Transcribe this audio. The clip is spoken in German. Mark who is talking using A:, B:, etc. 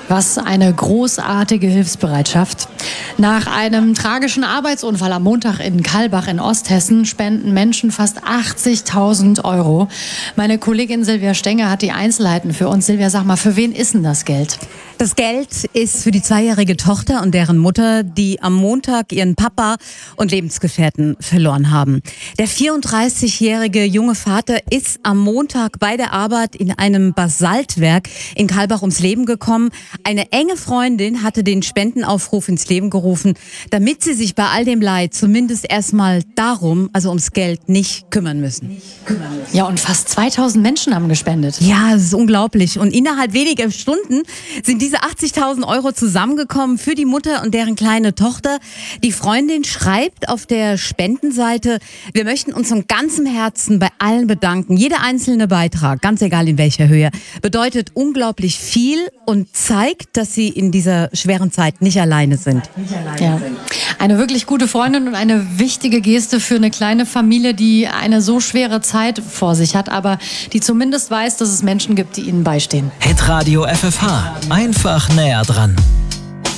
A: Was eine großartige Hilfsbereitschaft. Nach einem tragischen Arbeitsunfall am Montag in Kalbach in Osthessen spenden Menschen fast 80.000 Euro. Meine Kollegin Silvia Stenger hat die Einzelheiten für uns. Silvia, sag mal, für wen ist denn das Geld?
B: Das Geld ist für die 2-jährige Tochter und deren Mutter, die am Montag ihren Papa und Lebensgefährten verloren haben. Der 34-jährige junge Vater ist am Montag bei der Arbeit in einem Basaltwerk in Kalbach ums Leben gekommen. Eine enge Freundin hatte den Spendenaufruf ins Leben gerufen, damit sie sich bei all dem Leid zumindest erstmal darum, also ums Geld, nicht kümmern müssen.
A: Ja, und fast 2.000 Menschen haben gespendet.
B: Ja, das ist unglaublich. Und innerhalb weniger Stunden sind diese 80.000 Euro zusammengekommen für die Mutter und deren kleine Tochter. Die Freundin schreibt auf der Spendenseite: Wir möchten uns von ganzem Herzen bei allen bedanken. Jeder einzelne Beitrag, ganz egal in welcher Höhe, bedeutet unglaublich viel und zeigt, dass sie in dieser schweren Zeit nicht alleine sind.
A: Ja. Eine wirklich gute Freundin und eine wichtige Geste für eine kleine Familie, die eine so schwere Zeit vor sich hat, aber die zumindest weiß, dass es Menschen gibt, die ihnen beistehen.
C: Hitradio FFH. Einfach näher dran.